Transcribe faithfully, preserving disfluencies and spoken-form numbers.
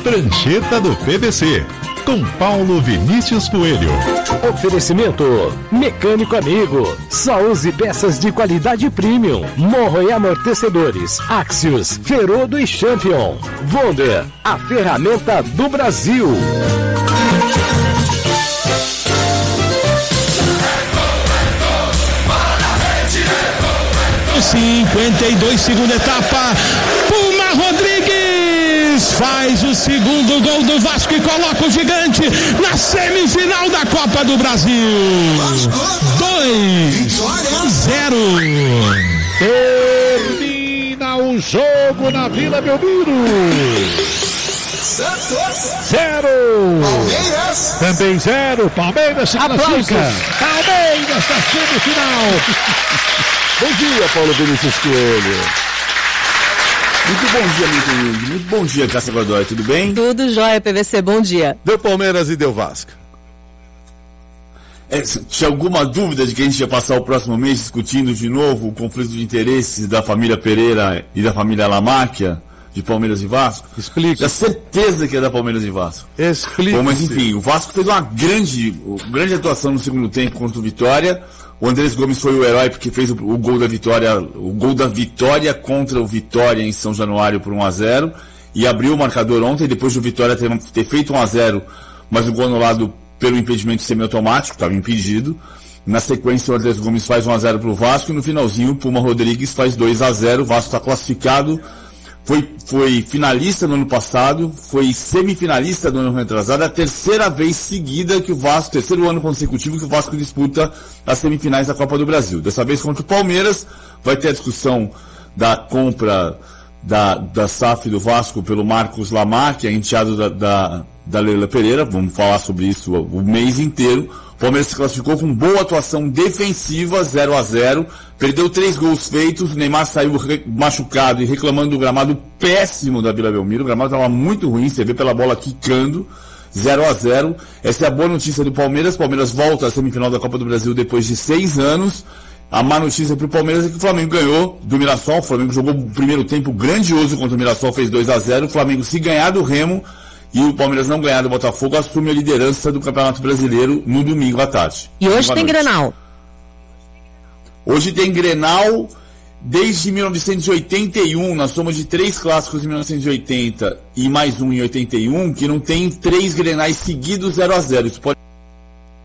Prancheta do P V C, com Paulo Vinícius Coelho. Oferecimento Mecânico Amigo, só use peças de qualidade premium. Morro e amortecedores, Axios, Ferodo e Champion. Wonder, a ferramenta do Brasil. cinquenta e dois, segunda etapa, Puma Rodrigues faz o segundo gol do Vasco e coloca o Gigante na semifinal da Copa do Brasil. dois a zero. Termina o jogo na Vila Belmiro. Santos Zero. Palmeiras Também zero. Palmeiras se classifica. Palmeiras na semifinal. Bom dia, Paulo Vinícius Coelho. Muito bom dia, muito lindo. Muito bom dia, Cássia Godoy, tudo bem? Tudo jóia, P V C, bom dia. Deu Palmeiras e deu Vasco. É, tinha alguma dúvida de que a gente ia passar o próximo mês discutindo de novo o conflito de interesses da família Pereira e da família Lamáquia, de Palmeiras e Vasco? Explica. Tinha certeza que ia dar Palmeiras e Vasco. Explica. Bom, mas enfim, o Vasco fez uma grande, grande atuação no segundo tempo contra o Vitória. O Andrés Gomes foi o herói porque fez o, o gol da vitória, o gol da vitória contra o Vitória em São Januário por um a zero e abriu o marcador ontem, depois do Vitória ter, ter feito um a zero, mas o gol anulado pelo impedimento semiautomático, estava impedido. Na sequência, o Andrés Gomes faz um a zero para o Vasco e no finalzinho o Puma Rodrigues faz dois a zero. O Vasco está classificado, foi, foi finalista no ano passado, foi semifinalista no ano retrasado, é a terceira vez seguida que o Vasco, terceiro ano consecutivo que o Vasco disputa as semifinais da Copa do Brasil. Dessa vez contra o Palmeiras, vai ter a discussão da compra da, da S A F do Vasco pelo Marcos Lamar, que é enteado da, da, da Leila Pereira, vamos falar sobre isso o, o mês inteiro. O Palmeiras se classificou com boa atuação defensiva, zero a zero, perdeu três gols feitos, o Neymar saiu re- machucado e reclamando do gramado péssimo da Vila Belmiro, o gramado estava muito ruim, você vê pela bola quicando, zero a zero. Essa é a boa notícia do Palmeiras. Palmeiras volta à semifinal da Copa do Brasil depois de seis anos. A má notícia para o Palmeiras é que o Flamengo ganhou do Mirassol. O Flamengo jogou o primeiro tempo grandioso contra o Mirassol, fez dois a zero. O Flamengo, se ganhar do Remo e o Palmeiras não ganhar do Botafogo, assume a liderança do Campeonato Brasileiro no domingo à tarde. E hoje tem Grenal. Hoje tem Grenal desde mil novecentos e oitenta e um, na soma de três clássicos em mil novecentos e oitenta e mais um em oitenta e um, que não tem três Grenais seguidos zero a zero. Isso pode